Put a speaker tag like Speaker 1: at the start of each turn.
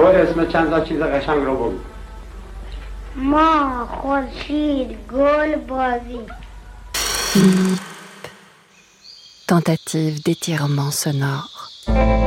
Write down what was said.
Speaker 1: اسم چند تا چیز قشنگ رو بگو.
Speaker 2: ما، خورشید، گل، بازی.
Speaker 3: Tentative d'étirement sonore.